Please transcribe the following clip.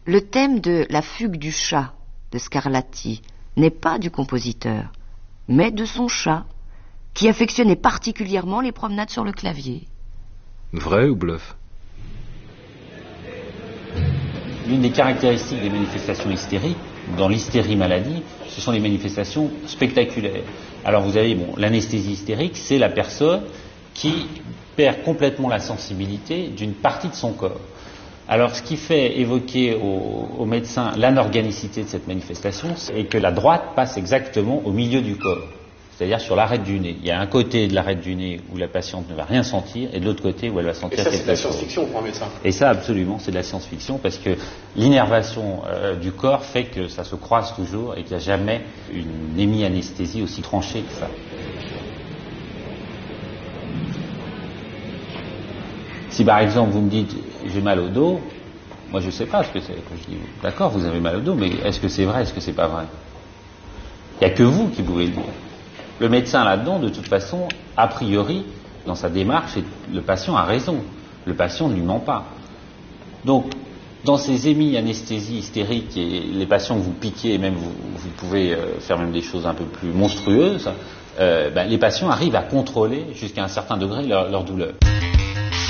Le thème de La fugue du chat de Scarlatti n'est pas du compositeur, mais de son chat, qui affectionnait particulièrement les promenades sur le clavier. Vrai ou bluff? L'une des caractéristiques des manifestations hystériques, dans l'hystérie maladie, ce sont les manifestations spectaculaires. Alors vous avez, l'anesthésie hystérique, c'est la personne qui perd complètement la sensibilité d'une partie de son corps. Alors ce qui fait évoquer au médecin l'anorganicité de cette manifestation, c'est que la droite passe exactement au milieu du corps, c'est-à-dire sur l'arête du nez. Il y a un côté de l'arête du nez où la patiente ne va rien sentir et de l'autre côté où elle va sentir quelque chose. Et ça, c'est de la science-fiction pour un médecin. Et ça, absolument, c'est de la science-fiction parce que l'innervation du corps fait que ça se croise toujours et qu'il n'y a jamais une hémianesthésie aussi tranchée que ça. Si par exemple vous me dites j'ai mal au dos, moi je ne sais pas ce que c'est. Je dis d'accord, vous avez mal au dos, mais est-ce que c'est vrai, est-ce que c'est pas vrai? Il n'y a que vous qui pouvez le dire. Le médecin là-dedans, de toute façon, a priori, dans sa démarche, le patient a raison. Le patient ne lui ment pas. Donc, dans ces hémi-anesthésies hystériques, et les patients que vous piquez, et même vous pouvez faire même des choses un peu plus monstrueuses, les patients arrivent à contrôler jusqu'à un certain degré leur douleur.